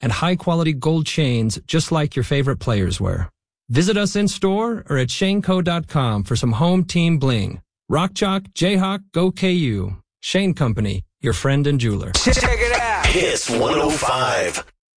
and high-quality gold chains just like your favorite players wear. Visit us in-store or at shaneco.com for some home team bling. Rock Chalk, Jayhawk, go KU. Shane Company, your friend and jeweler. Check it out. Kiss 105.